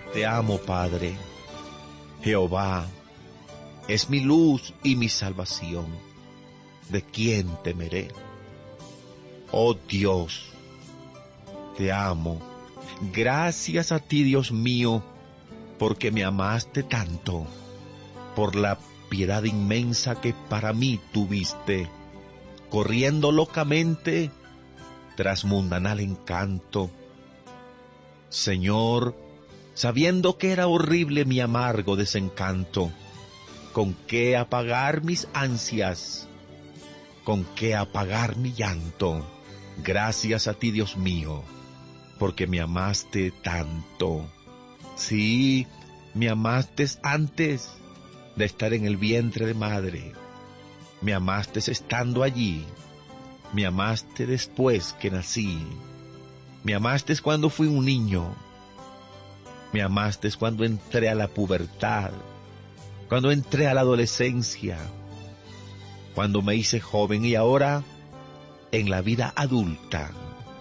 Te amo, Padre. Jehová es mi luz y mi salvación. ¿De quién temeré? Oh Dios, te amo. Gracias a ti, Dios mío, porque me amaste tanto, por la piedad inmensa que para mí tuviste, corriendo locamente tras mundanal encanto. Señor, sabiendo que era horrible mi amargo desencanto, ¿con qué apagar mis ansias? ¿Con qué apagar mi llanto? Gracias a ti, Dios mío, porque me amaste tanto. Sí, me amaste antes de estar en el vientre de madre. Me amaste estando allí. Me amaste después que nací. Me amaste cuando fui un niño. Me amaste cuando entré a la pubertad, cuando entré a la adolescencia, cuando me hice joven y ahora en la vida adulta.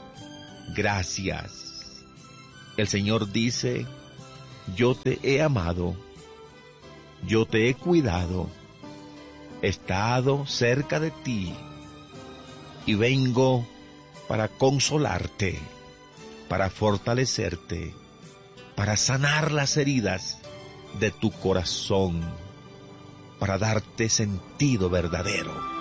Gracias. El Señor dice, yo te he amado, yo te he cuidado, he estado cerca de ti y vengo para consolarte, para fortalecerte, para sanar las heridas de tu corazón, para darte sentido verdadero.